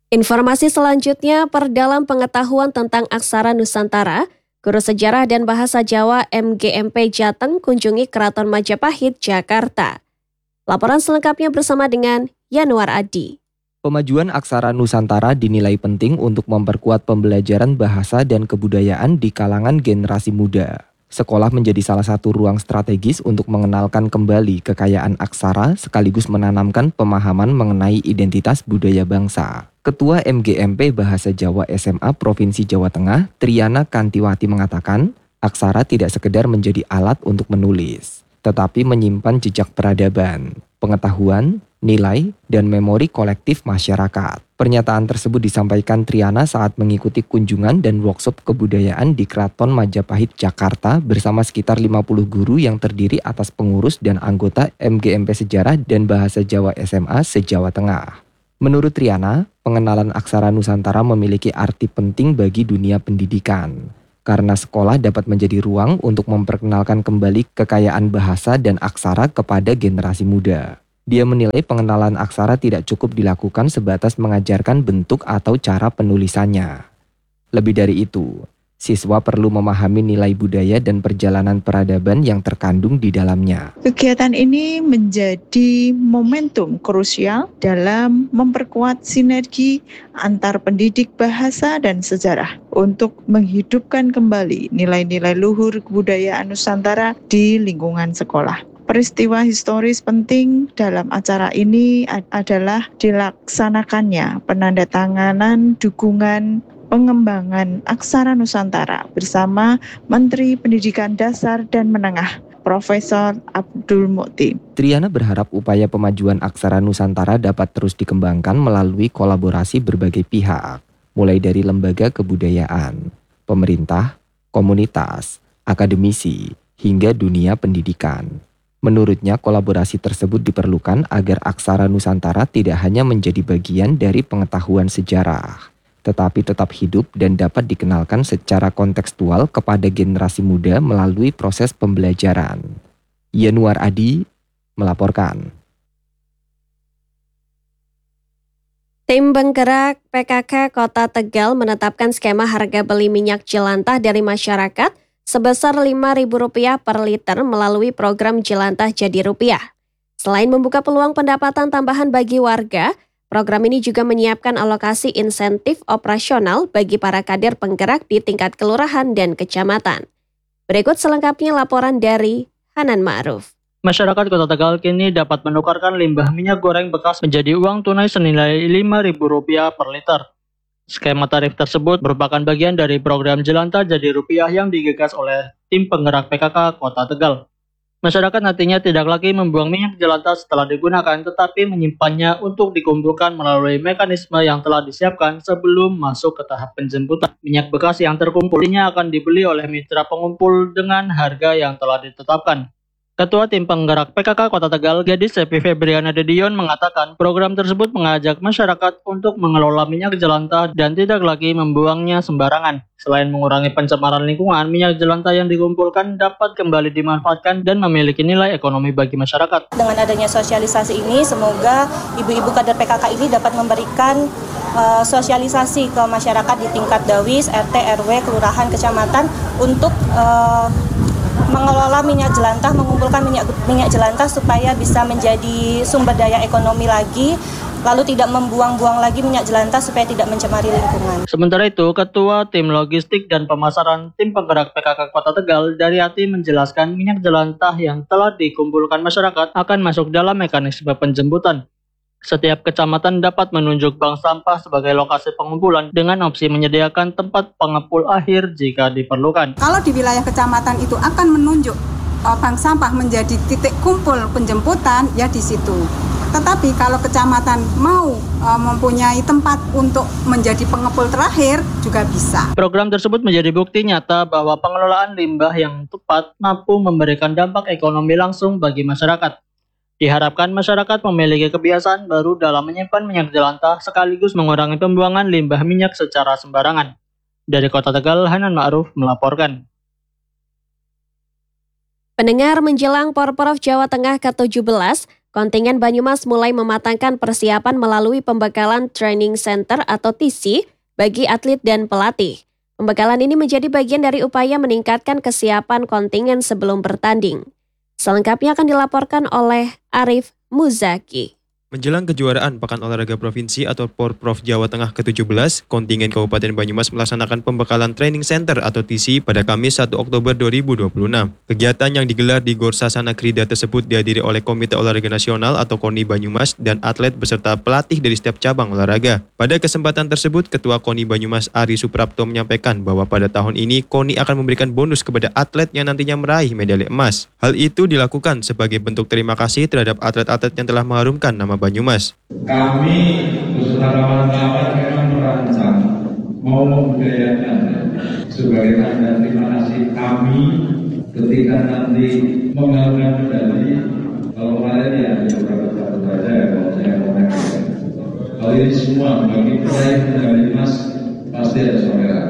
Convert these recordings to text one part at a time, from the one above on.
Informasi selanjutnya, perdalam pengetahuan tentang aksara Nusantara, Guru Sejarah dan Bahasa Jawa MGMP Jateng kunjungi Keraton Majapahit, Jakarta. Laporan selengkapnya bersama dengan Yanuar Adi. Pemajuan aksara Nusantara dinilai penting untuk memperkuat pembelajaran bahasa dan kebudayaan di kalangan generasi muda. Sekolah menjadi salah satu ruang strategis untuk mengenalkan kembali kekayaan aksara sekaligus menanamkan pemahaman mengenai identitas budaya bangsa. Ketua MGMP Bahasa Jawa SMA Provinsi Jawa Tengah, Triana Kantiwati mengatakan, aksara tidak sekedar menjadi alat untuk menulis, tetapi menyimpan jejak peradaban, pengetahuan, nilai, dan memori kolektif masyarakat. Pernyataan tersebut disampaikan Triana saat mengikuti kunjungan dan workshop kebudayaan di Keraton Majapahit, Jakarta bersama sekitar 50 guru yang terdiri atas pengurus dan anggota MGMP Sejarah dan Bahasa Jawa SMA se-Jawa Tengah. Menurut Triana, pengenalan aksara Nusantara memiliki arti penting bagi dunia pendidikan, karena sekolah dapat menjadi ruang untuk memperkenalkan kembali kekayaan bahasa dan aksara kepada generasi muda. Dia menilai pengenalan aksara tidak cukup dilakukan sebatas mengajarkan bentuk atau cara penulisannya. Lebih dari itu, siswa perlu memahami nilai budaya dan perjalanan peradaban yang terkandung di dalamnya. Kegiatan ini menjadi momentum krusial dalam memperkuat sinergi antar pendidik bahasa dan sejarah untuk menghidupkan kembali nilai-nilai luhur kebudayaan Nusantara di lingkungan sekolah. Peristiwa historis penting dalam acara ini adalah dilaksanakannya penandatanganan dukungan pengembangan aksara Nusantara bersama Menteri Pendidikan Dasar dan Menengah, Profesor Abdul Mukti. Triana berharap upaya pemajuan aksara Nusantara dapat terus dikembangkan melalui kolaborasi berbagai pihak, mulai dari lembaga kebudayaan, pemerintah, komunitas, akademisi, hingga dunia pendidikan. Menurutnya, kolaborasi tersebut diperlukan agar aksara Nusantara tidak hanya menjadi bagian dari pengetahuan sejarah, tetapi tetap hidup dan dapat dikenalkan secara kontekstual kepada generasi muda melalui proses pembelajaran. Yanuar Adi melaporkan. Tim Penggerak PKK Kota Tegal menetapkan skema harga beli minyak jelantah dari masyarakat sebesar Rp5.000 per liter melalui program Jelantah Jadi Rupiah. Selain membuka peluang pendapatan tambahan bagi warga, program ini juga menyiapkan alokasi insentif operasional bagi para kader penggerak di tingkat kelurahan dan kecamatan. Berikut selengkapnya laporan dari Hanan Ma'ruf. Masyarakat Kota Tegal kini dapat menukarkan limbah minyak goreng bekas menjadi uang tunai senilai Rp5.000 per liter. Skema tarif tersebut merupakan bagian dari program Jelantah Jadi Rupiah yang digagas oleh tim penggerak PKK Kota Tegal. Masyarakat nantinya tidak lagi membuang minyak jelantah setelah digunakan, tetapi menyimpannya untuk dikumpulkan melalui mekanisme yang telah disiapkan sebelum masuk ke tahap penjemputan. Minyak bekas yang terkumpul ini akan dibeli oleh mitra pengumpul dengan harga yang telah ditetapkan. Ketua Tim Penggerak PKK Kota Tegal, Gadis Sepi Febriana Dedion mengatakan program tersebut mengajak masyarakat untuk mengelola minyak jelantah dan tidak lagi membuangnya sembarangan. Selain mengurangi pencemaran lingkungan, minyak jelantah yang dikumpulkan dapat kembali dimanfaatkan dan memiliki nilai ekonomi bagi masyarakat. Dengan adanya sosialisasi ini, semoga ibu-ibu kader PKK ini dapat memberikan sosialisasi ke masyarakat di tingkat Dawis, RT, RW, kelurahan, kecamatan untuk mengelola minyak jelantah, mengumpulkan minyak jelantah supaya bisa menjadi sumber daya ekonomi lagi, lalu tidak membuang-buang lagi minyak jelantah supaya tidak mencemari lingkungan. Sementara itu, Ketua Tim Logistik dan Pemasaran Tim Penggerak PKK Kota Tegal, Daryati menjelaskan minyak jelantah yang telah dikumpulkan masyarakat akan masuk dalam mekanisme penjemputan. Setiap kecamatan dapat menunjuk bank sampah sebagai lokasi pengumpulan dengan opsi menyediakan tempat pengepul akhir jika diperlukan. Kalau di wilayah kecamatan itu akan menunjuk bank sampah menjadi titik kumpul penjemputan, ya di situ. Tetapi kalau kecamatan mau mempunyai tempat untuk menjadi pengepul terakhir juga bisa. Program tersebut menjadi bukti nyata bahwa pengelolaan limbah yang tepat mampu memberikan dampak ekonomi langsung bagi masyarakat. Diharapkan masyarakat memiliki kebiasaan baru dalam menyimpan minyak jelantah sekaligus mengurangi pembuangan limbah minyak secara sembarangan. Dari Kota Tegal, Hanan Ma'ruf melaporkan. Pendengar, menjelang Porprov Jawa Tengah ke-17, kontingen Banyumas mulai mematangkan persiapan melalui pembekalan Training Center atau TC bagi atlet dan pelatih. Pembekalan ini menjadi bagian dari upaya meningkatkan kesiapan kontingen sebelum bertanding. Selengkapnya akan dilaporkan oleh Arif Muzaki. Menjelang kejuaraan Pekan Olahraga Provinsi atau Porprov Jawa Tengah ke-17, kontingen Kabupaten Banyumas melaksanakan pembekalan Training Center atau TC pada Kamis 1 Oktober 2026. Kegiatan yang digelar di Gor Sasana Krida tersebut dihadiri oleh Komite Olahraga Nasional atau KONI Banyumas dan atlet beserta pelatih dari setiap cabang olahraga. Pada kesempatan tersebut, Ketua KONI Banyumas Ari Suprapto menyampaikan bahwa pada tahun ini KONI akan memberikan bonus kepada atlet yang nantinya meraih medali emas. Hal itu dilakukan sebagai bentuk terima kasih terhadap atlet-atlet yang telah mengharumkan nama Banyumas. Kami beserta kawan-kawan memang merancang mau membudayakan sebagai tanda terima kasih kami ketika nanti mengharumkan medali. Kalau kemarin ya beberapa satu saja kalau saya mau kalau ini semua bagi peraih medali emas pasti ada saudara.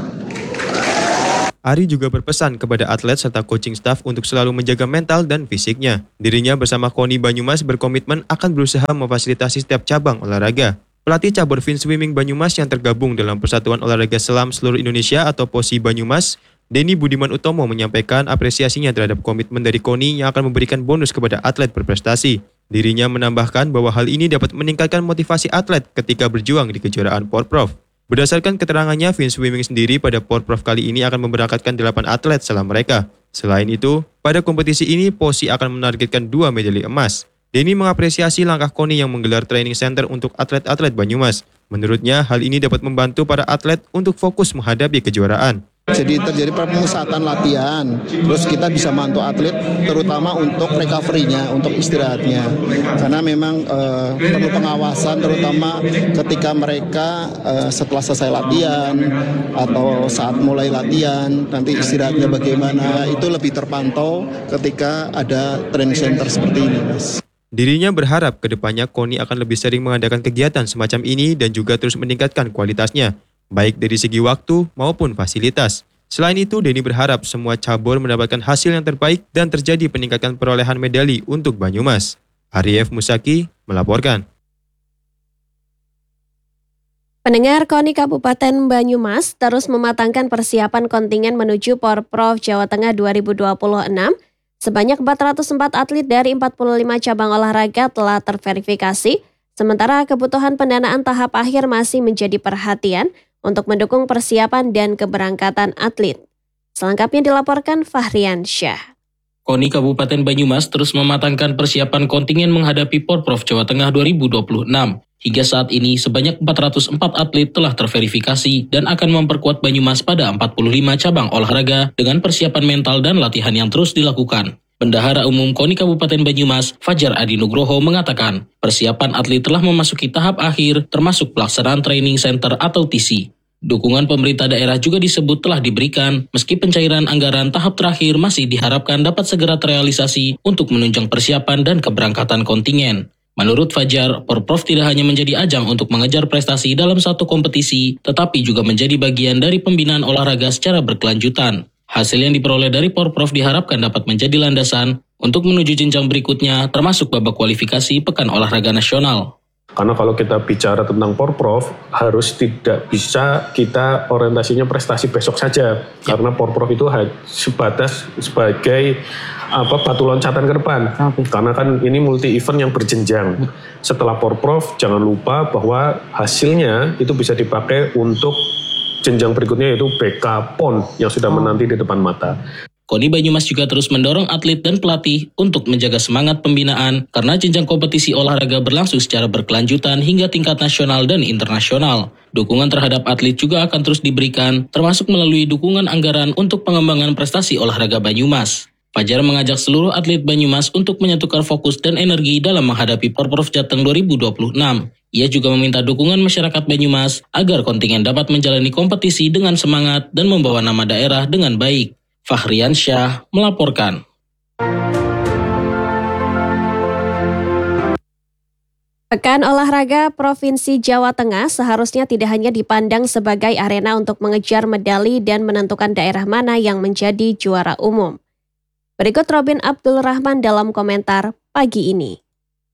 Ari juga berpesan kepada atlet serta coaching staff untuk selalu menjaga mental dan fisiknya. Dirinya bersama KONI Banyumas berkomitmen akan berusaha memfasilitasi setiap cabang olahraga. Pelatih cabur fin swimming Banyumas yang tergabung dalam Persatuan Olahraga Selam Seluruh Indonesia atau POSI Banyumas, Denny Budiman Utomo menyampaikan apresiasinya terhadap komitmen dari KONI yang akan memberikan bonus kepada atlet berprestasi. Dirinya menambahkan bahwa hal ini dapat meningkatkan motivasi atlet ketika berjuang di kejuaraan Porprov. Berdasarkan keterangannya, fin swimming sendiri pada Porprov kali ini akan memberangkatkan 8 atlet setelah mereka. Selain itu, pada kompetisi ini POSI akan menargetkan 2 medali emas. Denny mengapresiasi langkah KONI yang menggelar training center untuk atlet-atlet Banyumas. Menurutnya, hal ini dapat membantu para atlet untuk fokus menghadapi kejuaraan. Jadi terjadi pemusatan latihan, terus kita bisa bantu atlet terutama untuk recovery-nya, untuk istirahatnya. Karena memang perlu pengawasan terutama ketika mereka setelah selesai latihan atau saat mulai latihan, nanti istirahatnya bagaimana, itu lebih terpantau ketika ada training center seperti ini, Mas. Dirinya berharap kedepannya KONI akan lebih sering mengadakan kegiatan semacam ini dan juga terus meningkatkan kualitasnya, baik dari segi waktu maupun fasilitas. Selain itu, Denny berharap semua cabur mendapatkan hasil yang terbaik dan terjadi peningkatan perolehan medali untuk Banyumas. Arif Muzaki melaporkan. Pendengar, KONI Kabupaten Banyumas terus mematangkan persiapan kontingen menuju Porprov Jawa Tengah 2026. Sebanyak 404 atlet dari 45 cabang olahraga telah terverifikasi, sementara kebutuhan pendanaan tahap akhir masih menjadi perhatian untuk mendukung persiapan dan keberangkatan atlet. Selengkapnya dilaporkan Fahrian Syah. KONI Kabupaten Banyumas terus mematangkan persiapan kontingen menghadapi Porprov Jawa Tengah 2026. Hingga saat ini, sebanyak 404 atlet telah terverifikasi dan akan memperkuat Banyumas pada 45 cabang olahraga dengan persiapan mental dan latihan yang terus dilakukan. Bendahara Umum KONI Kabupaten Banyumas, Fajar Adi Nugroho mengatakan, persiapan atlet telah memasuki tahap akhir termasuk pelaksanaan training center atau TC. Dukungan pemerintah daerah juga disebut telah diberikan, meski pencairan anggaran tahap terakhir masih diharapkan dapat segera terrealisasi untuk menunjang persiapan dan keberangkatan kontingen. Menurut Fajar, Porprov tidak hanya menjadi ajang untuk mengejar prestasi dalam satu kompetisi, tetapi juga menjadi bagian dari pembinaan olahraga secara berkelanjutan. Hasil yang diperoleh dari Porprov diharapkan dapat menjadi landasan untuk menuju jenjang berikutnya, termasuk babak kualifikasi Pekan Olahraga Nasional. Karena kalau kita bicara tentang Porprov, harus tidak bisa kita orientasinya prestasi besok saja. Karena Porprov itu sebatas sebagai batu loncatan ke depan. Karena kan ini multi event yang berjenjang. Setelah Porprov, jangan lupa bahwa hasilnya itu bisa dipakai untuk jenjang berikutnya, yaitu BK PON yang sudah menanti di depan mata. KONI Banyumas juga terus mendorong atlet dan pelatih untuk menjaga semangat pembinaan karena jenjang kompetisi olahraga berlangsung secara berkelanjutan hingga tingkat nasional dan internasional. Dukungan terhadap atlet juga akan terus diberikan, termasuk melalui dukungan anggaran untuk pengembangan prestasi olahraga Banyumas. Fajar mengajak seluruh atlet Banyumas untuk menyatukan fokus dan energi dalam menghadapi Porprov Jateng 2026. Ia juga meminta dukungan masyarakat Banyumas agar kontingen dapat menjalani kompetisi dengan semangat dan membawa nama daerah dengan baik. Fahrian Syah melaporkan. Pekan Olahraga Provinsi Jawa Tengah seharusnya tidak hanya dipandang sebagai arena untuk mengejar medali dan menentukan daerah mana yang menjadi juara umum. Berikut Robin Abdul Rahman dalam komentar pagi ini.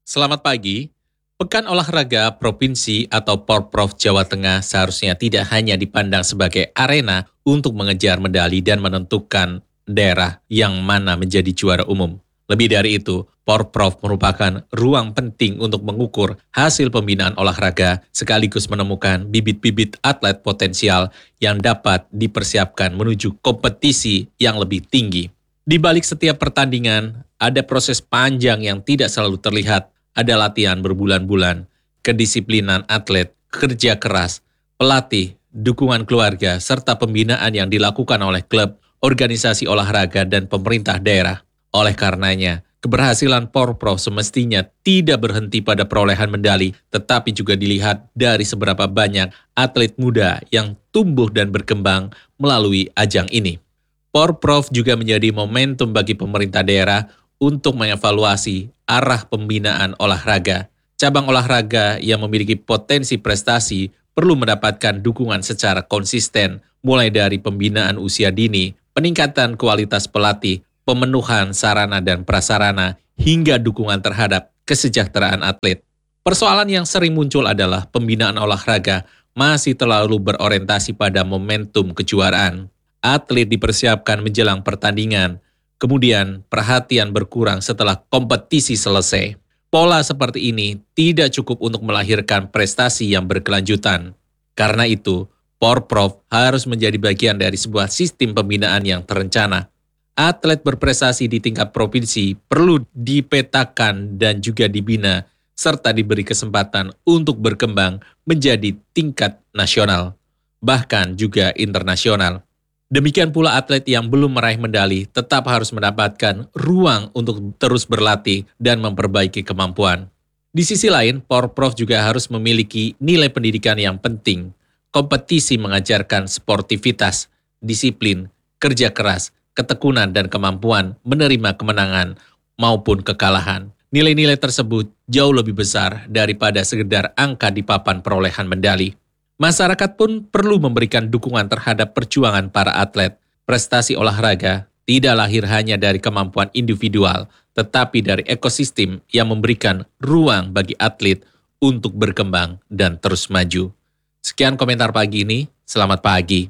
Selamat pagi. Pekan Olahraga Provinsi atau Porprov Jawa Tengah seharusnya tidak hanya dipandang sebagai arena untuk mengejar medali dan menentukan daerah yang mana menjadi juara umum. Lebih dari itu, Porprov merupakan ruang penting untuk mengukur hasil pembinaan olahraga sekaligus menemukan bibit-bibit atlet potensial yang dapat dipersiapkan menuju kompetisi yang lebih tinggi. Di balik setiap pertandingan, ada proses panjang yang tidak selalu terlihat. Ada latihan berbulan-bulan, kedisiplinan atlet, kerja keras, pelatih, dukungan keluarga, serta pembinaan yang dilakukan oleh klub, organisasi olahraga, dan pemerintah daerah. Oleh karenanya, keberhasilan Porprov semestinya tidak berhenti pada perolehan medali, tetapi juga dilihat dari seberapa banyak atlet muda yang tumbuh dan berkembang melalui ajang ini. Porprov juga menjadi momentum bagi pemerintah daerah untuk mengevaluasi arah pembinaan olahraga. Cabang olahraga yang memiliki potensi prestasi perlu mendapatkan dukungan secara konsisten, mulai dari pembinaan usia dini, peningkatan kualitas pelatih, pemenuhan sarana dan prasarana, hingga dukungan terhadap kesejahteraan atlet. Persoalan yang sering muncul adalah pembinaan olahraga masih terlalu berorientasi pada momentum kejuaraan. Atlet dipersiapkan menjelang pertandingan, kemudian perhatian berkurang setelah kompetisi selesai. Pola seperti ini tidak cukup untuk melahirkan prestasi yang berkelanjutan. Karena itu, Porprov harus menjadi bagian dari sebuah sistem pembinaan yang terencana. Atlet berprestasi di tingkat provinsi perlu dipetakan dan juga dibina, serta diberi kesempatan untuk berkembang menjadi tingkat nasional, bahkan juga internasional. Demikian pula atlet yang belum meraih medali tetap harus mendapatkan ruang untuk terus berlatih dan memperbaiki kemampuan. Di sisi lain, Porprov juga harus memiliki nilai pendidikan yang penting. Kompetisi mengajarkan sportivitas, disiplin, kerja keras, ketekunan dan kemampuan menerima kemenangan maupun kekalahan. Nilai-nilai tersebut jauh lebih besar daripada sekedar angka di papan perolehan medali. Masyarakat pun perlu memberikan dukungan terhadap perjuangan para atlet. Prestasi olahraga tidak lahir hanya dari kemampuan individual, tetapi dari ekosistem yang memberikan ruang bagi atlet untuk berkembang dan terus maju. Sekian komentar pagi ini, selamat pagi.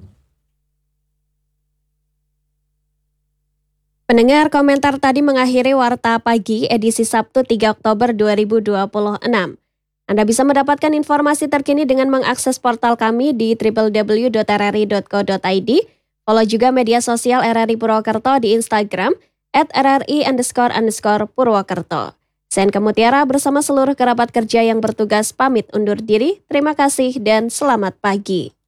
Pendengar, komentar tadi mengakhiri Warta Pagi edisi Sabtu 3 Oktober 2026. Anda bisa mendapatkan informasi terkini dengan mengakses portal kami di www.rri.co.id. Follow juga media sosial RRI Purwokerto di Instagram @rri__Purwokerto. Sen Kemutiara bersama seluruh kerabat kerja yang bertugas pamit undur diri. Terima kasih dan selamat pagi.